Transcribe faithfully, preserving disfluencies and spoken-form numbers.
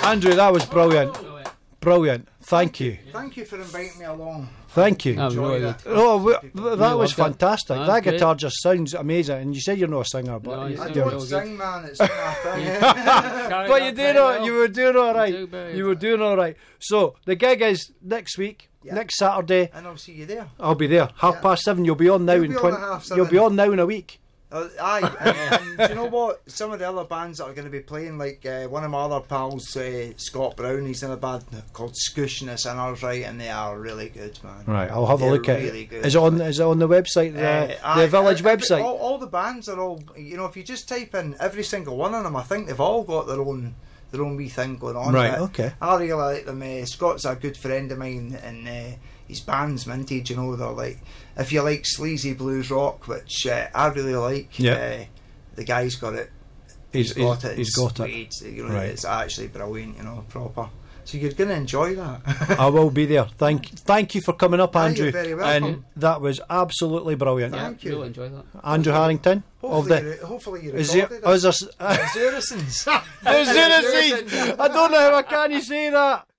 Andrew, that was brilliant. Brilliant. Thank you. Thank you for inviting me along. Thank you. That was really good. Oh, w- that Really was loved it. fantastic. That's That great. guitar just sounds amazing. And you said you're not a singer, but No, you, you I sound you're- don't really sing, man. It's not my thing. Carried but that you very do all, well. you were doing all You right. do very You well. were doing all right. So the gig is next week, Yeah. next Saturday. And I'll see you there. I'll be there half Yeah. past seven. You'll be on now You'll in be on twenty. at half You'll be seven. on now in a week. Uh, aye, and, and do you know what? Some of the other bands that are going to be playing, like uh, one of my other pals, uh, Scott Brown, he's in a band called Scooshness and ours, right, and they are really good, man. Right, I'll have They're a look at really it. good. Is it on? Is it on the website? The, Uh, the aye, village every- website. All, all the bands are all, you know, if you just type in every single one of them, I think they've all got their own their own wee thing going on. Right, but okay. I really like them. Uh, Scott's a good friend of mine, and uh, his band's Mintage, you know, they're like, if you like sleazy blues rock, which uh, I really like, Yeah. uh, the guy's got it. He's- He's got he's- it. he's It's got it. sweet, You know, Right. It's actually brilliant, you know, proper. So you're going to enjoy that. I will be there. Thank, thank you for coming up, Aye, Andrew. you're very welcome. And that was absolutely brilliant. Yeah, Thank you. really enjoy that. Andrew Harrington of hopefully, the. you, hopefully you Is there, recorded oh, is it. there, s- Zurisons. the Zurisons. I don't know how I can you say that.